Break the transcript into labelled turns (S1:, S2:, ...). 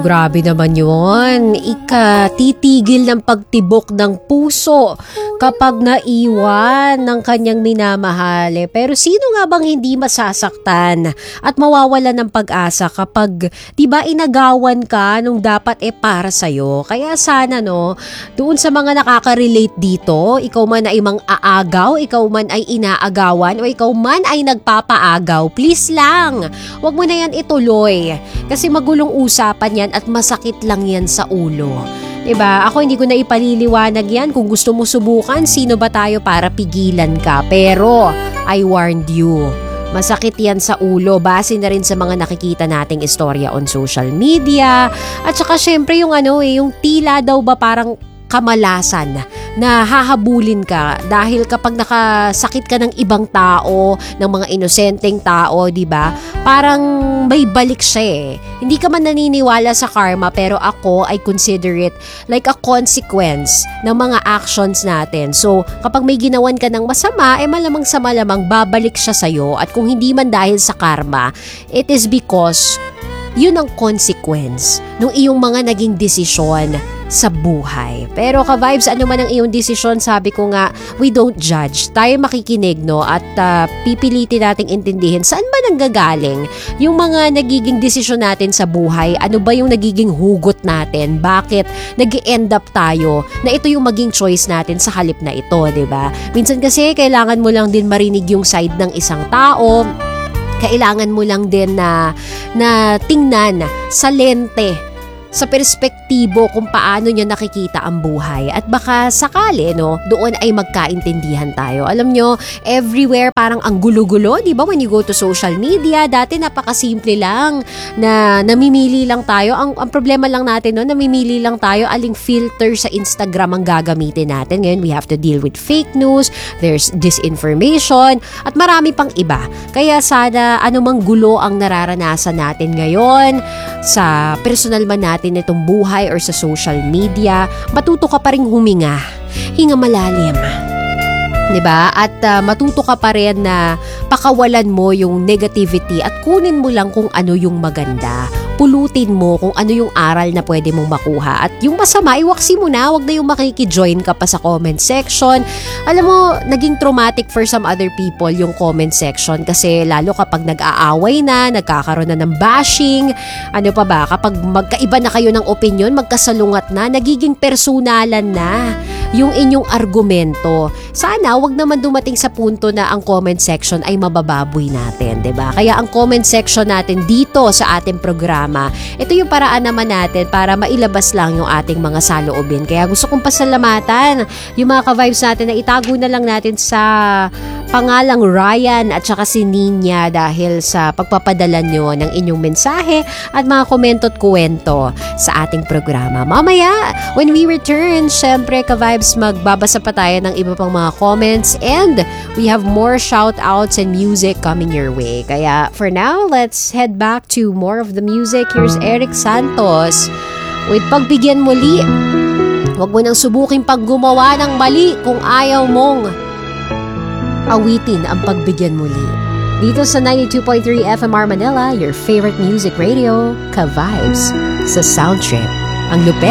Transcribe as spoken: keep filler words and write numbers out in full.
S1: Grabe naman yun. Ika, titigil ng pagtibok ng puso kapag naiwan ng kanyang minamahal. Pero sino nga bang hindi masasaktan at mawawala ng pag-asa kapag, di ba, inagawan ka nung dapat eh para sa'yo? Kaya sana, no, doon sa mga nakaka-relate dito, ikaw man ay mang aagaw, ikaw man ay inaagawan, o ikaw man ay nagpapaagaw, please lang, wag mo na yan ituloy. Kasi magulong usapan yan at masakit lang yan sa ulo. Diba? Ako hindi ko na ipaliliwanag yan. Kung gusto mo subukan, sino ba tayo para pigilan ka? Pero, I warned you. Masakit yan sa ulo. Base na rin sa mga nakikita nating istorya on social media. At saka syempre yung ano eh, yung tila daw ba parang kamalasan na hahabulin ka dahil kapag nakasakit ka ng ibang tao, ng mga inosenteng tao, di ba? Parang may balik siya eh. Hindi ka man naniniwala sa karma, pero ako, I consider it like a consequence ng mga actions natin. So, kapag may ginawan ka ng masama, eh malamang sa malamang babalik siya sa'yo. At kung hindi man dahil sa karma, it is because yun ang consequence ng iyong mga naging desisyon sa buhay. Pero ka-vibes, ano man ang iyong desisyon, sabi ko nga, we don't judge. Tayo makikinig, no? At uh, pipilitin nating intindihin saan ba nanggagaling yung mga nagiging desisyon natin sa buhay? Ano ba yung nagiging hugot natin? Bakit nag-end up tayo na ito yung maging choice natin sa halip na ito, di ba? Minsan kasi kailangan mo lang din marinig yung side ng isang tao. Kailangan mo lang din na, na tingnan sa lente, sa perspektibo kung paano niya nakikita ang buhay. At baka sakali, no, doon ay magkaintindihan tayo. Alam nyo, everywhere parang ang gulo-gulo, di ba? When you go to social media, dati napakasimple lang na namimili lang tayo. Ang, ang problema lang natin, no, namimili lang tayo aling filter sa Instagram ang gagamitin natin. Ngayon, we have to deal with fake news, there's disinformation, at marami pang iba. Kaya sana anumang gulo ang nararanasan natin ngayon sa personal man natin itong buhay or sa social media, matuto ka pa rin huminga. Hinga malalim. Diba? At uh, matuto ka pa rin na pakawalan mo yung negativity at kunin mo lang kung ano yung maganda. Pulutin mo kung ano yung aral na pwede mong makuha. At yung masama, iwaksi mo na. Huwag na yung makikijoin ka pa sa comment section. Alam mo, naging traumatic for some other people yung comment section kasi lalo kapag nag-aaway na, nagkakaroon na ng bashing, ano pa ba, kapag magkaiba na kayo ng opinion, magkasalungat na, nagiging personalan na yung inyong argumento. Sana wag naman dumating sa punto na ang comment section ay mabababoy natin, 'di ba? Kaya ang comment section natin dito sa ating programa, ito yung paraan naman natin para mailabas lang yung ating mga saloobin. Kaya gusto kong pasalamatan yung mga ka-vibes natin na itago na lang natin sa pangalang Ryan at saka si Ninya dahil sa pagpapadala nyo ng inyong mensahe at mga komento at kwento sa ating programa. Mamaya, when we return, syempre ka-vibes, magbabasa pa tayo ng iba pang mga comments and we have more shout-outs and music coming your way. Kaya for now, let's head back to more of the music. Here's Eric Santos with Pagbigyan Muli. Huwag mo nang subukin pag gumawa ng mali kung ayaw mong awitin ang pagbigyan muli. Dito sa ninety-two point three F M R Manila, your favorite music radio, ka-vibes sa Sound Trip. Ang lupet